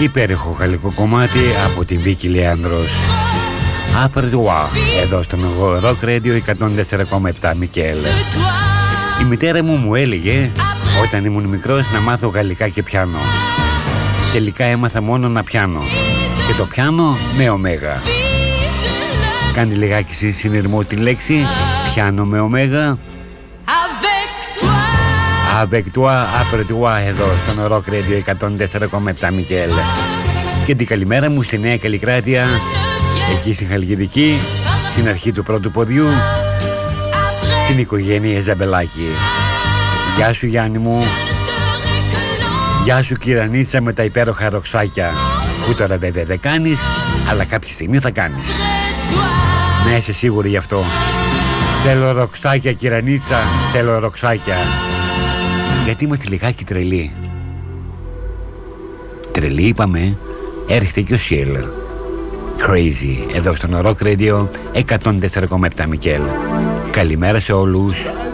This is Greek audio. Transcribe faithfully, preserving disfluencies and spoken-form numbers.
Υπέροχο γαλλικό κομμάτι από την Βίκη Λεάνδρος. Απερτουά, εδώ στον Rock Radio εκατόν τέσσερα κόμμα επτά Μικέλ. Η μητέρα μου μου έλεγε όταν ήμουν μικρός να μάθω γαλλικά και πιάνο. Τελικά έμαθα μόνο να πιάνω. Και το πιάνω με ωμέγα. Κάνει λιγάκι συνειρμό τη λέξη πιάνω με ωμέγα. Avec toi, après toi, εδώ στον Rock Radio εκατόν τέσσερα κόμμα επτά Μικέλ. Και την καλημέρα μου στη Νέα Καλλικράτεια, εκεί στην Χαλκιδική, στην αρχή του πρώτου ποδιού, στην οικογένεια Ζαμπελάκη. Γεια σου Γιάννη μου. Γεια σου Κυρανίτσα με τα υπέροχα ροξάκια, που τώρα βέβαια δεν κάνεις, αλλά κάποια στιγμή θα κάνεις. Να είσαι σίγουρη γι' αυτό. Θέλω ροξάκια Κυρανίτσα, θέλω ροξάκια. Γιατί είμαστε λιγάκι τρελοί. Τρελοί είπαμε. Έρχεται και ο Σιέλ. Crazy εδώ στον Rock Radio εκατόν τέσσερα κόμμα επτά Μικέλ. Καλημέρα σε όλους.